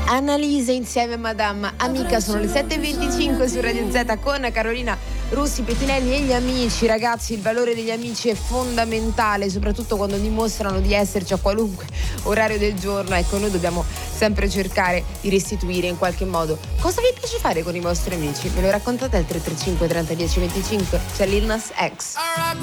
Annalisa insieme a Madame Amica. Sono le 7.25 su Radio Z con Carolina Russi, Pettinelli e gli amici. Ragazzi, il valore degli amici è fondamentale, soprattutto quando dimostrano di esserci a qualunque orario del giorno. Ecco, noi dobbiamo sempre cercare di restituire in qualche modo. Cosa vi piace fare con i vostri amici? Me lo raccontate al 335 30 10 25. C'è Lil Nas X.